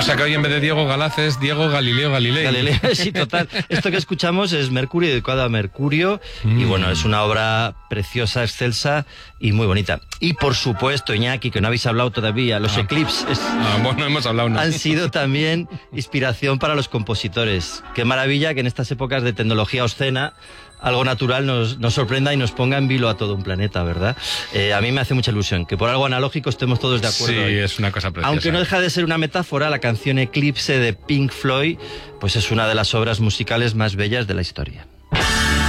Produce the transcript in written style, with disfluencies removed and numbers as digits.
sea que hoy en vez de Diego Galaz es Diego Galileo Galilei. Galileo, sí, total. Esto que escuchamos es Mercurio, dedicado a Mercurio, y bueno, es una obra preciosa, excelsa y muy bonita. Y por supuesto, Iñaki, que no habéis hablado todavía, los eclipses bueno, hemos hablado, ¿no? han sido también inspiración para los compositores. Qué maravilla que en estas épocas de tecnología obscena algo natural nos sorprenda y nos ponga en vilo a todo un planeta, ¿verdad? A mí me hace mucha ilusión que por algo analógico estemos todos de acuerdo. Sí, ahí. es una cosa preciosa. Aunque no deja de ser una metáfora, la canción Eclipse de Pink Floyd pues es una de las obras musicales más bellas de la historia.